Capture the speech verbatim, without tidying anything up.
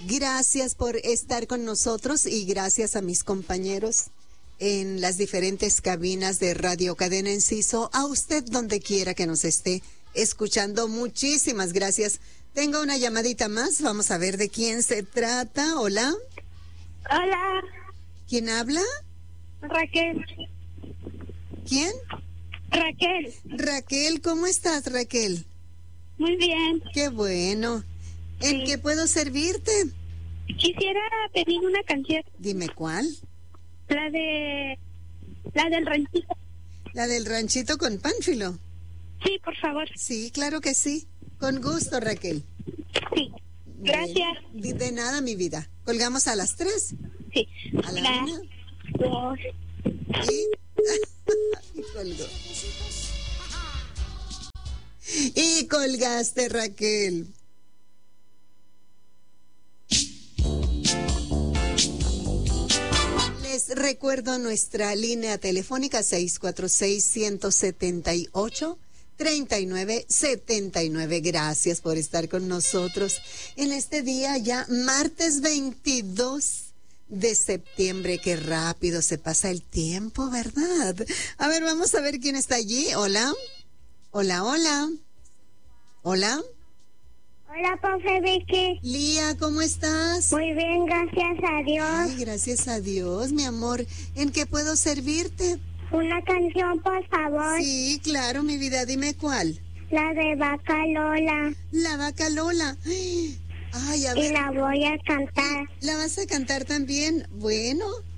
Gracias por estar con nosotros y gracias a mis compañeros en las diferentes cabinas de Radio Cadena Enciso. A usted donde quiera que nos esté escuchando, muchísimas gracias. Tengo una llamadita más, vamos a ver de quién se trata. Hola. Hola. ¿Quién habla? Raquel. ¿Quién? Raquel. Raquel, ¿cómo estás, Raquel? Muy bien. Qué bueno. ¿En Sí. qué puedo servirte? Quisiera pedir una canción. Dime cuál. La de... La del ranchito. La del ranchito con Pánfilo. Sí, por favor. Sí, claro que sí. Con gusto, Raquel. Sí. Gracias. Bien. De nada, mi vida. Colgamos a las tres. Sí. A la La- una. dos. Y... y colgó. Y colgaste, Raquel. Les recuerdo nuestra línea telefónica seis cuatro seis, uno siete ocho, tres nueve siete nueve. Gracias por estar con nosotros en este día ya martes veintidós de septiembre. Qué rápido se pasa el tiempo, ¿verdad? A ver, vamos a ver quién está allí. Hola. Hola, hola. Hola. Hola, profe Vicky. Lía, ¿cómo estás? Muy bien, gracias a Dios. Ay, gracias a Dios, mi amor. ¿En qué puedo servirte? Una canción, por favor. Sí, claro, mi vida. Dime cuál. La de Vaca Lola. La vaca Lola. Ay, a Y ver. la voy a cantar. ¿La vas a cantar también? Bueno,